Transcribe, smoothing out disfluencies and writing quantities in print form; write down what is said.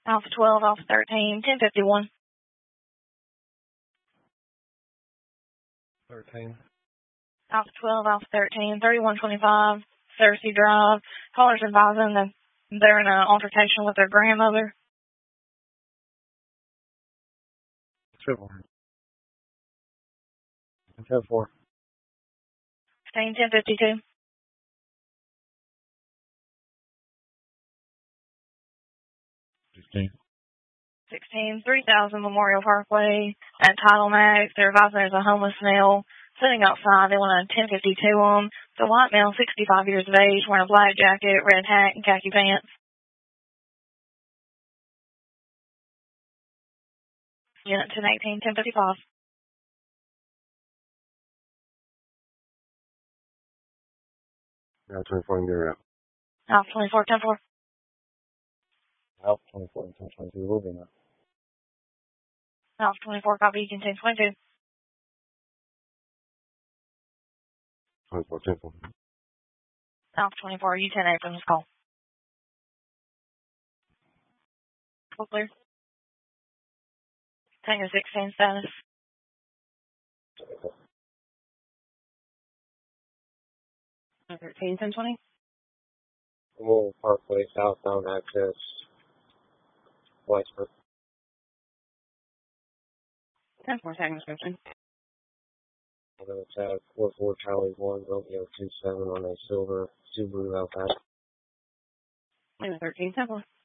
Alpha 12, Alpha 13, 1051. 13. Alpha 12, Alpha 13, 3125, Cersei Drive. Callers advising that they're in an altercation with their grandmother. Triple. 10-4. 1052. 16, 3000 Memorial Parkway at Title Max. They're advising there's a homeless male sitting outside. They want a 1052 on. It's a white male, 65 years of age, wearing a black jacket, red hat, and khaki pants. Unit 1018, 1055. Now 24 and you're out. Alpha 24, 10-4. Alpha 24 and 1022 will be now. Alpha 24, copy, contain 22. 24, 10-4. Alpha 24, U10A from this call. Full clear. Tango 16 status. 13, 1020. Memorial Parkway, southbound access, Whitesburg. 10-4, second description. It's at 44 Charlie 1, Romeo 27 on a silver Subaru Outback. 13, 10-4.